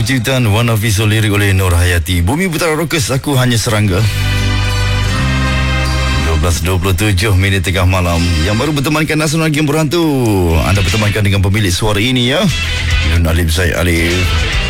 ciptaan One of Visual lirik oleh Nur Hayati. Bumi Putera Rockers, Aku Hanya Serangga. 12.27 minit tengah malam. Yang baru bertemankan Nasional Game Berhantu, anda bertemankan dengan pemilik suara ini ya, Nun Alif Zaid Alif.